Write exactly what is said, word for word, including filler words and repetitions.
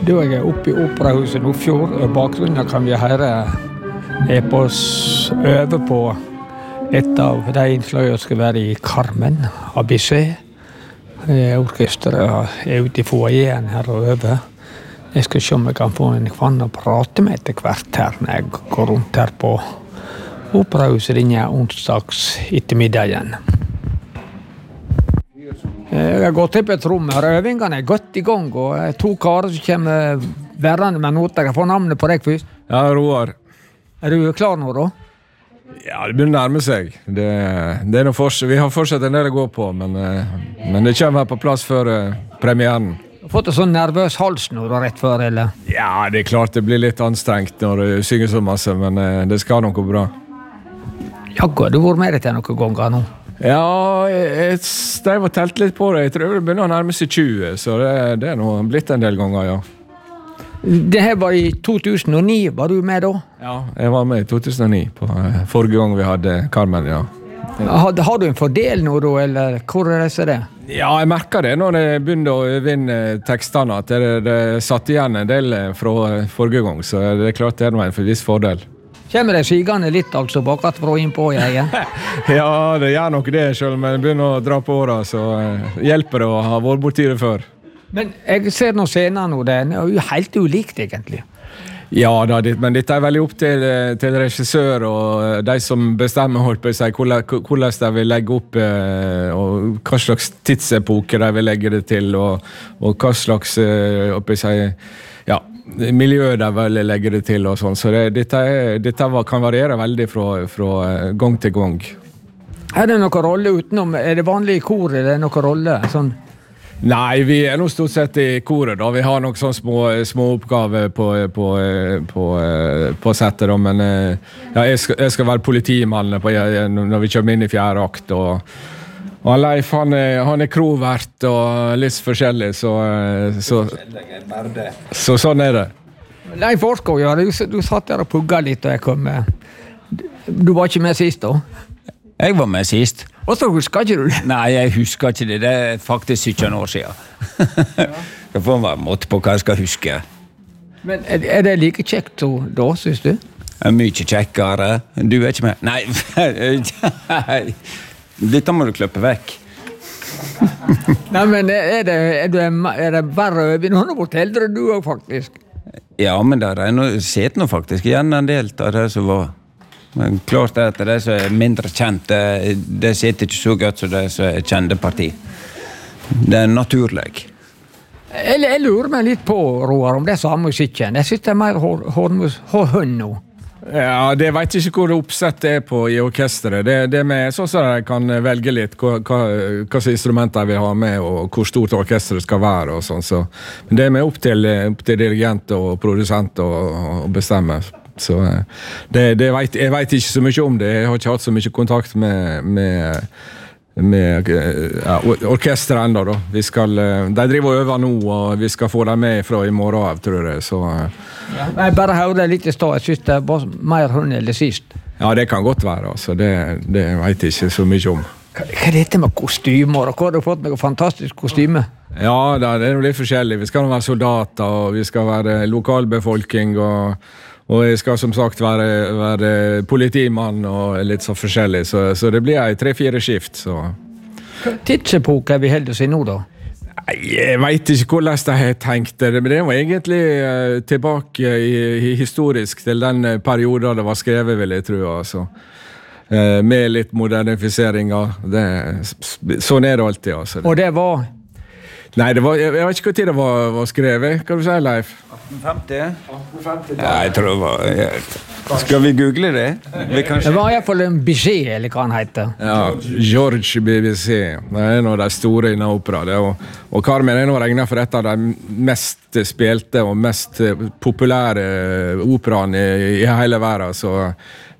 Da er jeg oppe i Operahuset Nordfjord, og bakgrunnen kan vi høre er på s- øve på et av de innslagene som skal være i Carmen av Bizet. Eh, Orkestret er ute i foajeen her og øver. Jeg skal se om jeg kan få en kvann å prate med etter hvert her når jeg går rundt her på Operahuset denne onsdags ettermiddagen. Jeg har gått opp et rom her, øvingene er godt i gang, og jeg er to karer som kommer værende med noter. Jeg får navnet på deg først. Ja, Roar. Er du klar nå da? Ja, det begynner å nærme seg. Det, det er noe fortsatt, vi har fortsatt en del å gå på, men, eh, men det kommer her på plass før eh, premieren. Du har fått en sånn nervøs hals nå da, rett før, eller? Ja, det er klart det blir litt anstrengt når du synger så masse, men eh, det skal nok gå bra. Jaggu, har du vært med deg til noen ganger nå? Ja, jeg, jeg stev og telte litt på det. Jeg tror det begynner å nærme seg tjue, så det, det er noe blitt en del ganger, ja. Det her var i to tusen og ni, var du med da? Ja, jeg var med i to tusen og ni, på eh, forrige gang vi hadde Carmen, ja. Har, har du en fordel nå da, eller hvor er det så det? Ja, jeg merker det når jeg begynner å vinne tekstene, at det, det satt igjen en del fra forrige gang, så det er klart det er noe en viss fordel. Kommer det sigende litt altså bakat fra inn på jeg? Ja, det gjør nok det selv, men jeg begynner å dra på åra, så uh, hjelper det å ha vært borti det før. Men jeg ser noen scener nå, det er jo helt ulikt egentlig. Ja, da, det, men dette er veldig opp til, til regissør og de som bestemmer holdt på å si, hvordan, hvordan de vil legge opp, uh, og hva slags tidsepoke de vil legge det til, og, og hva slags uh, opp, si, ja, miljø der vel legger det til og sånn, så det, dette, er, dette kan variere veldig fra, fra gang til gang. Er det noen rolle utenom, er det vanlig i kor, er det noen rolle? Sånn? Nei, vi er nå stort sett i koret da, vi har noen sånne små, små oppgaver på, på, på, på settet da, men ja, jeg, skal, jeg skal være politimann på, når vi kommer inn i fjerde akt, og Og Leif, han er, han er krovert og litt forskjellig, så, så, så sånn er det. Leif Orskog, ja, du, du satt der og pugget litt da jeg kom med. Du var ikke med sist da? Jeg var med sist. Og så husker ikke du det? Nei, jeg husker ikke det. Det er faktisk sytten år siden. Det får være måte på hva jeg skal huske. Men er, er det like kjekt da, synes du? Det er mye kjekkere. Du er ikke med. Nei, dette må du kløppe vekk. Nei, men er det, er det, er det verre øving? Nå har du vært eldre du også, faktisk. Ja, men der er noe, set nå faktisk igjen en del av det som var. Men klart er at det som er mindre kjent, det, det sitter ikke så godt som det som er kjente parti. Det er naturlig. Jeg, jeg lurer meg litt på, Roar, om det er samme musikken. Jeg synes det er mer hårhønn nå. Ja, det vet ikke hvor oppsett det er på i orkestret. Det, det med sånn så jeg kan velge litt hva, hva, hva instrumenter jeg vil ha med, og hvor stort orkestret skal være og sånn. Så. Men det er med opp til, opp til dirigent og produsent å bestemme. Så det, det vet, jeg vet ikke så mye om det. Jeg har ikke hatt så mye kontakt med, med, med ja, orkestret enda da. Vi skal, de driver og øver nå, og vi skal få dem med fra i morgen av, tror jeg. Så, ja, jeg bare hørte litt i stad. Jeg synes det var mer hønn eller sist. Ja, det kan godt være. Altså. Det, det vet jeg ikke så mye om. Hva, hva er dette med kostymer? Hva har du fått noe fantastisk kostyme? Ja, det er litt forskjellig. Vi skal være soldater, og vi skal være lokalbefolkning, og Og jeg skal som sagt være, være politimann og litt så forskjellig, så, så det blir ei tre-fire skift. Så. Tidsepoke er vi heldig å si nå da? Nei, jeg vet ikke hvordan de har tenkt det, men det var egentlig uh, tilbake i, i historisk til den perioden det var skrevet, vil jeg tro. Altså. Uh, med litt modernifiseringer. Det, sånn er det alltid. Altså. Og det var? Nei, det var, jeg vet ikke hvor tid det var, var skrevet. Hva du sier, Leif? atten femti? Ja, jeg tror det var... Jeg... Skal vi google det? Vi kan... Det var i hvert fall en Bizet, eller hva han heter. Ja, George B B C. Det er en av de store innen opera. Det, og, og Carmen er nå regnet for et av de mest spilte og mest populære operaene i, i hele verden. Så